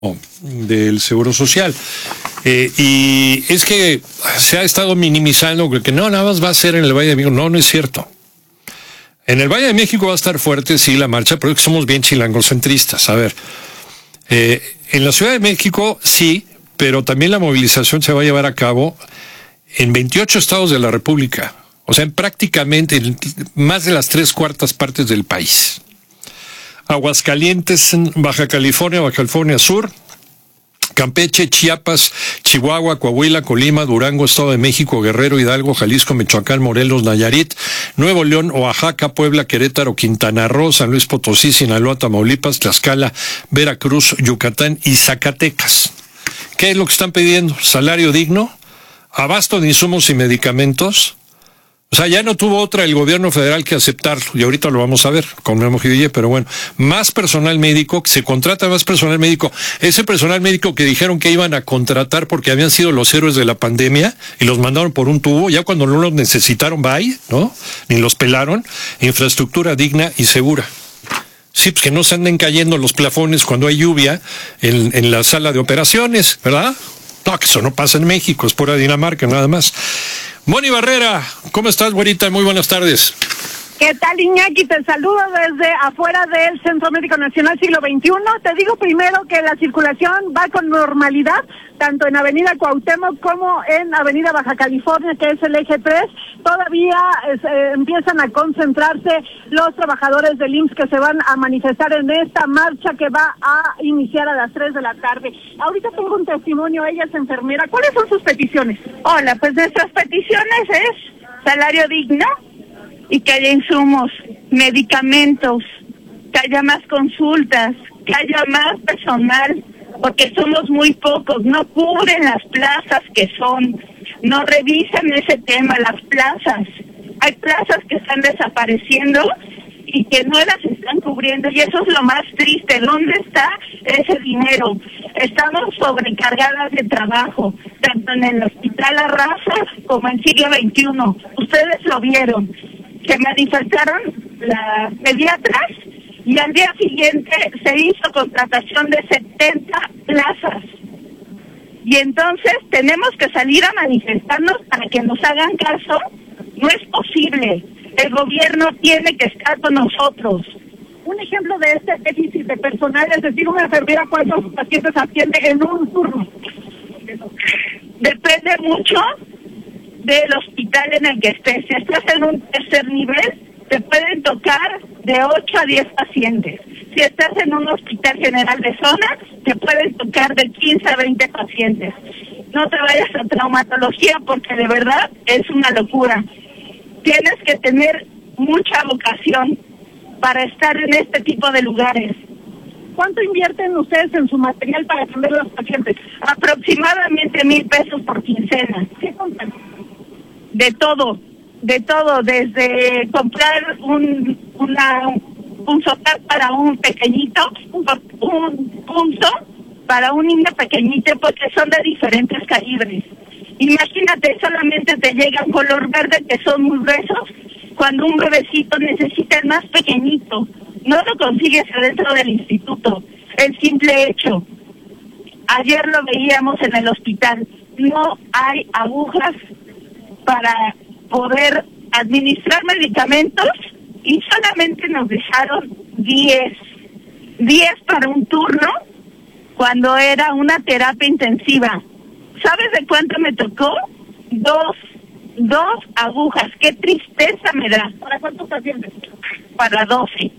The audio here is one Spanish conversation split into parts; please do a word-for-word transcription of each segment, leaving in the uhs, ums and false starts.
del Seguro Social. Eh, y es que se ha estado minimizando que no, nada más va a ser en el Valle de México. No, no es cierto. En el Valle de México va a estar fuerte, sí, la marcha, pero es que somos bien chilangocentristas. A ver, eh, en la Ciudad de México, sí, pero también la movilización se va a llevar a cabo en veintiocho estados de la República. O sea, en prácticamente en más de las tres cuartas partes del país. Aguascalientes, Baja California, Baja California Sur, Campeche, Chiapas, Chihuahua, Coahuila, Colima, Durango, Estado de México, Guerrero, Hidalgo, Jalisco, Michoacán, Morelos, Nayarit, Nuevo León, Oaxaca, Puebla, Querétaro, Quintana Roo, San Luis Potosí, Sinaloa, Tamaulipas, Tlaxcala, Veracruz, Yucatán y Zacatecas. ¿Qué es lo que están pidiendo? Salario digno, abasto de insumos y medicamentos. O sea, ya no tuvo otra el gobierno federal que aceptarlo, y ahorita lo vamos a ver con Memo Jiville, pero bueno, más personal médico, que se contrata más personal médico, ese personal médico que dijeron que iban a contratar porque habían sido los héroes de la pandemia, y los mandaron por un tubo, ya cuando no los necesitaron, bye, ¿no? Ni los pelaron, infraestructura digna y segura. Sí, pues que no se anden cayendo los plafones cuando hay lluvia en, en la sala de operaciones, ¿verdad? No, que eso no pasa en México, es pura Dinamarca, nada más. Moni Barrera, ¿cómo estás, güerita? Muy buenas tardes. ¿Qué tal, Iñaki? Te saludo desde afuera del Centro Médico Nacional Siglo veintiuno. Te digo primero que la circulación va con normalidad, tanto en Avenida Cuauhtémoc como en Avenida Baja California, que es el eje tres. Todavía eh, empiezan a concentrarse los trabajadores del I M S S que se van a manifestar en esta marcha que va a iniciar a las tres de la tarde. Ahorita tengo un testimonio, ella es enfermera. ¿Cuáles son sus peticiones? Hola, pues nuestras peticiones es salario digno, y que haya insumos, medicamentos, que haya más consultas, que haya más personal, porque somos muy pocos, no cubren las plazas que son, no revisan ese tema, las plazas. Hay plazas que están desapareciendo y que no las están cubriendo, y eso es lo más triste. ¿Dónde está ese dinero? Estamos sobrecargadas de trabajo, tanto en el Hospital La Raza como en Siglo veintiuno. Ustedes lo vieron. Se manifestaron las pediatras y al día siguiente se hizo contratación de setenta plazas. Y entonces tenemos que salir a manifestarnos para que nos hagan caso. No es posible. El gobierno tiene que estar con nosotros. Un ejemplo de este déficit de personal, es decir, una enfermera, ¿cuántos pacientes atiende en un turno? Depende mucho del hospital en el que estés. Si estás en un tercer nivel, te pueden tocar de ocho a diez pacientes. Si estás en un hospital general de zona, te pueden tocar de quince a veinte pacientes. No te vayas a traumatología porque de verdad es una locura. Tienes que tener mucha vocación para estar en este tipo de lugares. ¿Cuánto invierten ustedes en su material para atender a los pacientes? Aproximadamente mil pesos por quincena. ¿Qué compran? De todo, de todo, desde comprar un una un sofá para un pequeñito, un, un punto para un niño pequeñito, porque son de diferentes calibres. Imagínate, solamente te llega un color verde que son muy gruesos, cuando un bebecito necesita el más pequeñito. No lo consigues adentro del instituto. El simple hecho. Ayer lo veíamos en el hospital. No hay agujas para poder administrar medicamentos y solamente nos dejaron diez. diez para un turno cuando era una terapia intensiva. ¿Sabes de cuánto me tocó? Dos. Dos agujas. Qué tristeza me da. ¿Para cuántos pacientes? Para doce.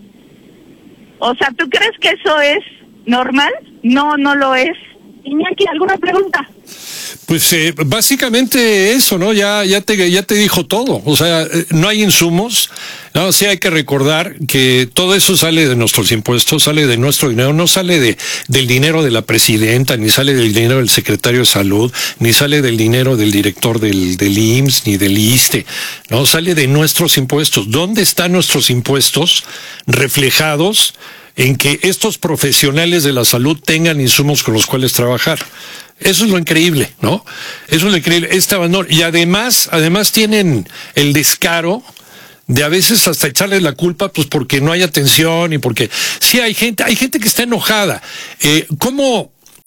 O sea, ¿tú crees que eso es normal? No, no lo es. Iñaki, ¿alguna pregunta? Pues eh, básicamente eso, ¿no? Ya, ya te, ya te dijo todo. O sea, eh, no hay insumos. No, sí hay que recordar que todo eso sale de nuestros impuestos, sale de nuestro dinero, no sale de del dinero de la presidenta, ni sale del dinero del secretario de salud, ni sale del dinero del director del, del I M S S, ni del I S S S T E. No, sale de nuestros impuestos. ¿Dónde están nuestros impuestos reflejados en que estos profesionales de la salud tengan insumos con los cuales trabajar? Eso es lo increíble, ¿no? Eso es lo increíble, este abandono. Y además, además tienen el descaro de a veces hasta echarle la culpa, pues porque no hay atención y porque sí hay gente, hay gente que está enojada. Eh, ¿cómo,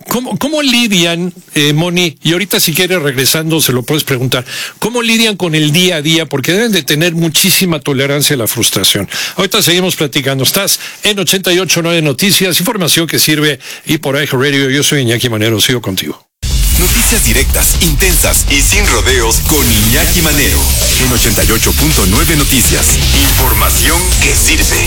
¿Cómo, cómo lidian, eh, Moni? Y ahorita si quieres regresando se lo puedes preguntar. ¿Cómo lidian con el día a día? Porque deben de tener muchísima tolerancia a la frustración. Ahorita seguimos platicando. Estás en ochenta y ocho punto nueve Noticias, información que sirve y por iHeart Radio. Yo soy Iñaki Manero, sigo contigo. Noticias directas, intensas y sin rodeos con Iñaki Manero. En ochenta y ocho punto nueve Noticias. Información que sirve.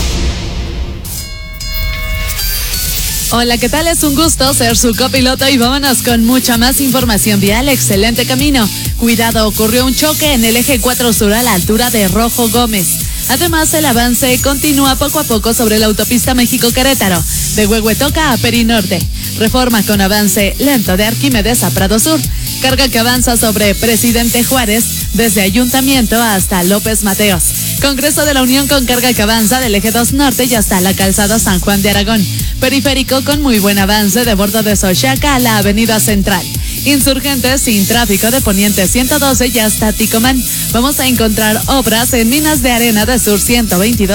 Hola, ¿qué tal? Es un gusto ser su copiloto y vámonos con mucha más información vial. Excelente camino. Cuidado, ocurrió un choque en el eje cuatro Sur a la altura de Rojo Gómez. Además, el avance continúa poco a poco sobre la autopista México-Querétaro, de Huehuetoca a Perinorte. Reforma con avance lento de Arquímedes a Prado Sur. Carga que avanza sobre Presidente Juárez desde Ayuntamiento hasta López Mateos. Congreso de la Unión con carga que avanza del eje dos Norte y hasta la calzada San Juan de Aragón. Periférico con muy buen avance de bordo de Xochaca a la Avenida Central. Insurgentes sin tráfico de Poniente ciento doce y hasta Ticomán. Vamos a encontrar obras en Minas de Arena de Sur ciento veintidós.